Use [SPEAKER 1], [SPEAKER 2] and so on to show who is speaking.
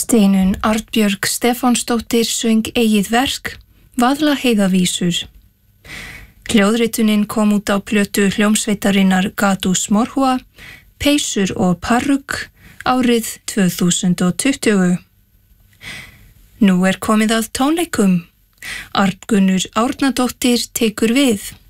[SPEAKER 1] Steinunn Arnbjörg Stefánsdóttir söng eigið verk, Vaðlaheiðarvísur. Hljóðritunin kom út á plötu hljómsveitarinnar Gatus Morhua, Peysur og Parruk árið 2020. Nú komið að tónleikum. Arngunnur Árnadóttir tekur við.